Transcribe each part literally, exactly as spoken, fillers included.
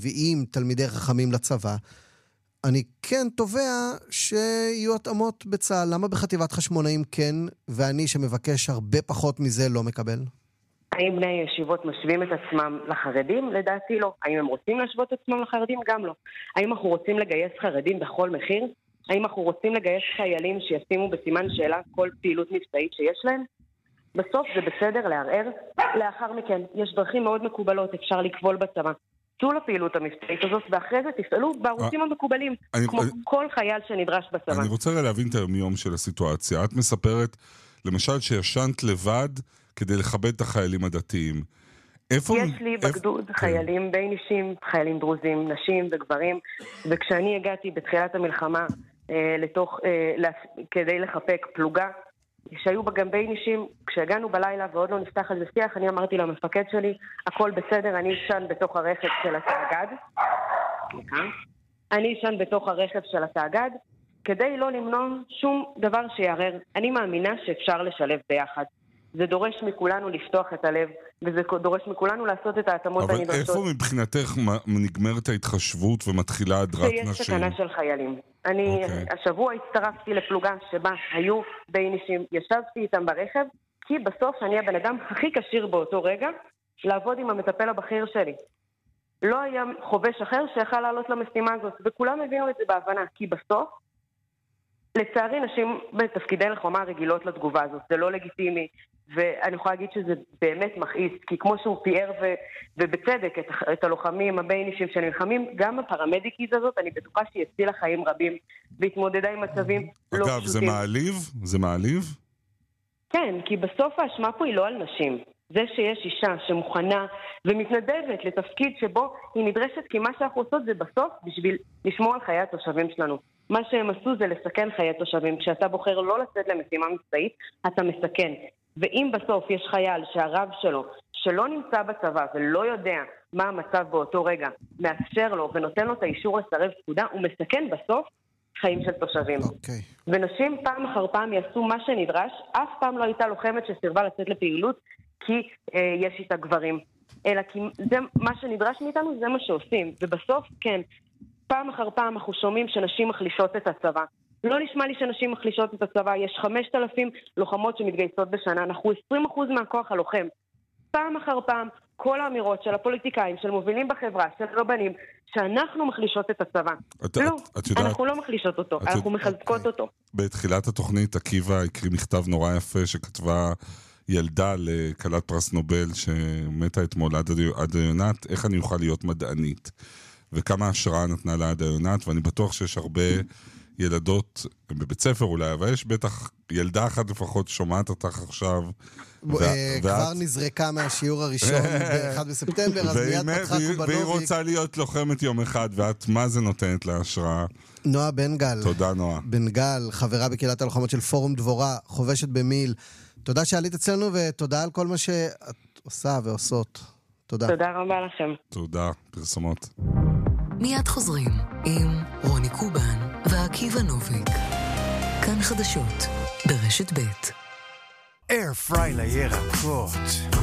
מביאים תלמידי חכמים לצבא, אני כן תובע שיהיו התאמות בצה"ל. למה בחטיבת חשמונאים כן, ואני שמבקש הרבה פחות מזה לא מקבל? האם בני ישיבות משווים את עצמם לחרדים? לדעתי לא. האם הם רוצים להשוות את עצמם לחרדים? גם לא. האם אנחנו רוצים לגייס חרדים בכל מחיר? האם אנחנו רוצים לגייס חיילים שישימו בסימן שאלה כל פעילות מבצעית שיש להם? בסוף זה בסדר לערער. לאחר מכן, יש דרכים מאוד מקובלות, אפשר לקבול בצבא. צאו לפעילות המבצעית הזאת, ואחרי זה תפעלו בערוצים המקובלים, כמו כל חייל שנדרש בצבא. אני רוצה להבין את היום של הסיטואציה. את מספרת, למשל, שישנת לבד כדי לכבד את החיילים הדתיים. יש לי בגדוד חיילים בין אישים, חיילים דרוזים, נשים וגברים, וכשאני הגעתי בתחילת המלחמה לתוך, כדי לחפק פלוגה, שהיו בה גם בין אישים, כשהגענו בלילה ועוד לא נפתח על זה שיח, אני אמרתי למפקד שלי, הכל בסדר, אני ישן בתוך הרכב של התאגד. אני ישן בתוך הרכב של התאגד, כדי לא למנוע שום דבר שיערער. אני מאמינה שאפשר לשלב ביחד. זה דורש מכולנו לפתוח את הלב, וזה דורש מכולנו לעשות את ההתאמות הנדרשות. אבל איפה מבחינתך נגמרת ההתחשבות ומתחילה הדרת נשים? שיש סכנה של חיילים. אני okay. השבוע הצטרפתי לפלוגה שבה היו בין אישים, ישבתי איתם ברכב, כי בסוף אני הבן אדם הכי קשיר באותו רגע לעבוד עם המטפל הבכיר שלי. לא היה חובש אחר שיכל לעלות למשימה הזאת, וכולם הבינו את זה בהבנה, כי בסוף, לצערי נשים בתפקידי לוחמה רגילות לתגובה הזאת, זה לא לגיטימי, ואני יכולה להגיד שזה באמת מכעיס, כי כמו שהוא תיאר ו... ובצדק את, את הלוחמים הבין אישים שנלחמים, גם הפרמדיקית הזאת, אני בטוחה שהיא הצילה חיים רבים, והתמודדה עם מצבים לא פשוטים. אגב, זה מעליב? זה מעליב? כן, כי בסוף האשמה פה היא לא על נשים. זה שיש אישה שמוכנה ומתנדבת לתפקיד שבו היא נדרשת, כי מה שאנחנו עושות זה בסוף בשביל לשמור על חיי התושבים שלנו. מה שהם עשו זה לסכן חיי תושבים. כשאתה בוחר לא לצאת למשימה מבצעית, אתה מסכן. ואם בסוף יש חייל שהרב שלו, שלא נמצא בצבא ולא יודע מה המצב באותו רגע, מאפשר לו ונותן לו את האישור לסרב פקודה, הוא מסכן בסוף חיים של תושבים. Okay. ונשים פעם אחר פעם יעשו מה שנדרש, אף פעם לא הייתה לוחמת שסירבה לצאת לפעילות, כי אה, יש איתה גברים. אלא כי זה מה שנדרש מאיתנו, זה מה שעושים. ובסוף, כן, פעם אחר פעם אנחנו שומעים שנשים מחלישות את הצבא. לא נשמע לי שנשים מחלישות את הצבא. יש חמשת אלפים לוחמות שמתגייסות בשנה. אנחנו עשרים אחוז מהכוח הלוחם. פעם אחר פעם, כל האמירות של הפוליטיקאים, של מובילים בחברה, של רבנים, שאנחנו מחלישות את הצבא. את, לא, את, את יודעת, אנחנו לא מחלישות אותו, אנחנו יודע, מחזקות okay. אותו. בתחילת התוכנית, עקיבא הקריא מכתב נורא יפה שכתבה ילדה לקלת פרס נובל שמתה אתמול עד היונת, איך אני אוכל להיות מדענית. וכמה השראה נתנה לה עד היונת, ואני בטוח שיש הרבה ילדות בבית ספר אולי, אבל יש בטח ילדה אחת לפחות שומעת אותך עכשיו. כבר נזרקה מהשיעור הראשון ב-אחד בספטמבר, אז מיד פתחה קובנוביק. והיא רוצה להיות לוחמת יום אחד, ואת מה זה נותנת לה השראה? נועה בן גל. תודה נועה. בן גל, חברה בקהילת הלוחמות של פורום דבורה, חובשת במיל. תודה שעלית אצלנו, ותודה על כל מה שאת עושה ועושות. תודה. תודה רבה לכם. תודה, פרסומות. מיד חוזרים עם רוני קובן ועקיבא נוביק. כאן חדשות ברשת ב'. אייר פריי לירקות,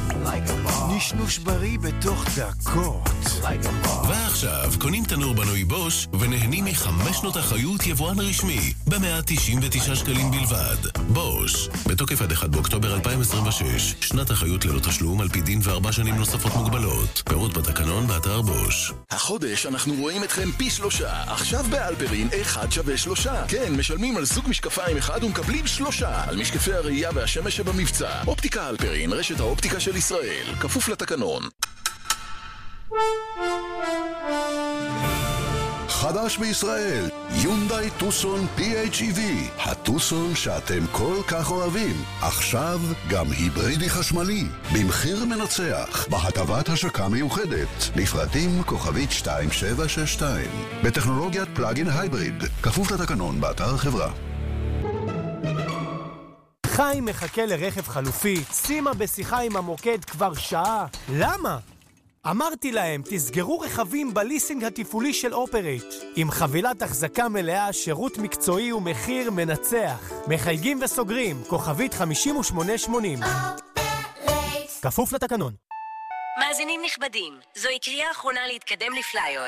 נשנוש בריא בתוך דקות. ועכשיו קונים תנור בנוי בוש ונהנים מחמש שנות אחריות יבואן רשמי ב-מאה תשעים ותשעה שקלים בלבד. בוש, בתוקף עד אחד באוקטובר אלפיים עשרים ושש, שנת אחריות ללא תשלום על פי דין וארבע שנים נוספות מוגבלות. פירוט בתקנון באתר בוש. החודש אנחנו רואים אתכם פי שלושה. עכשיו באלפרין אחד שווה שלושה. כן, משלמים על סוג משקפיים אחד ומקבלים שלושה על משקפי הראייה והשמש שבמבצע. אופטיקה אלפרין, רשת האופטיקה של ישראל, כפוף לתקנון. חדש בישראל, יונדאי טוסון פי אייץ' אי וי, הטוסון שאתם כל כך אוהבים, עכשיו גם היברידי חשמלי, במחיר מנצח, בהטבת השקה מיוחדת, לפרטים כוכבית שתיים שבע שש שתיים, בטכנולוגיית פלאגין הייבריד, כפוף לתקנון באתר החברה. חיים מחכה לרכב חלופי, שימה בשיחה עם המוקד כבר שעה. למה? אמרתי להם, תסגרו רכבים בליסינג התפעולי של אופרייט. עם חבילת החזקה מלאה, שירות מקצועי ומחיר מנצח. מחייגים וסוגרים, כוכבית חמישים ושמונה שמונים. אופרייט. כפוף לתקנון. מאזינים נכבדים, זוהי קריאה אחרונה להתקדם לפליו.